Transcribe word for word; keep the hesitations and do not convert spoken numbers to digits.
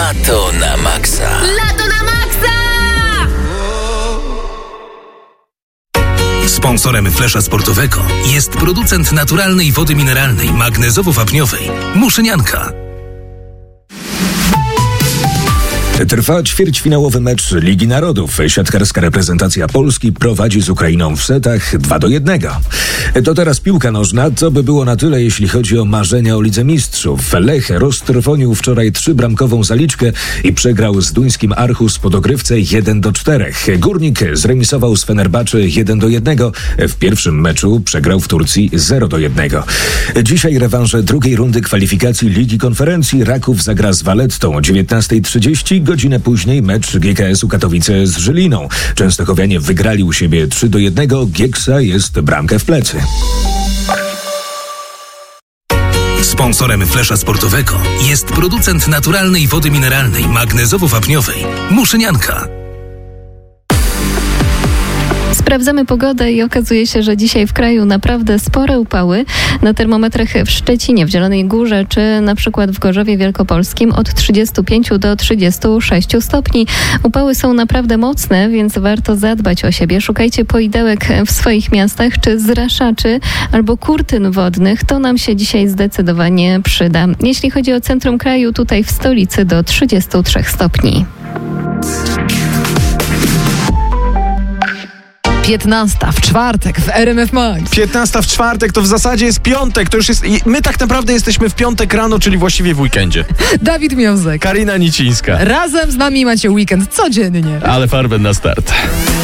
Lato na maksa. Lato na maksa! Sponsorem Flesza Sportowego jest producent naturalnej wody mineralnej magnezowo-wapniowej Muszynianka. Trwa ćwierćfinałowy mecz Ligi Narodów. Siatkarska reprezentacja Polski prowadzi z Ukrainą w setach dwa do jednego. To teraz piłka nożna. To by było na tyle, jeśli chodzi o marzenia o Lidze Mistrzów. Lech roztrwonił wczoraj trzybramkową zaliczkę i przegrał z duńskim Aarhus po dogrywce jeden do czterech. Górnik zremisował z Fenerbahce jeden do jednego. W pierwszym meczu przegrał w Turcji zero do jednego. Dzisiaj rewanże drugiej rundy kwalifikacji Ligi Konferencji. Raków zagra z Valettą o dziewiętnasta trzydzieści. Godzinę później mecz G K S-u Katowice z Żyliną. Częstochowianie wygrali u siebie trzy do jednego. Gieksa jest bramkę w plecy. Sponsorem Flesza Sportowego jest producent naturalnej wody mineralnej magnezowo-wapniowej Muszynianka. Sprawdzamy pogodę i okazuje się, że dzisiaj w kraju naprawdę spore upały. Na termometrach w Szczecinie, w Zielonej Górze czy na przykład w Gorzowie Wielkopolskim od trzydziestu pięciu do trzydziestu sześciu stopni. Upały są naprawdę mocne, więc warto zadbać o siebie. Szukajcie poidełek w swoich miastach czy zraszaczy albo kurtyn wodnych. To nam się dzisiaj zdecydowanie przyda. Jeśli chodzi o centrum kraju, tutaj w stolicy do trzydziestu trzech stopni. piętnasta w czwartek w R M F Max. piętnasta w czwartek to w zasadzie jest piątek. To już jest. My tak naprawdę jesteśmy w piątek rano, czyli właściwie w weekendzie. Dawid Miązek. Karina Nicińska. Razem z nami macie weekend codziennie. Ale farben na start.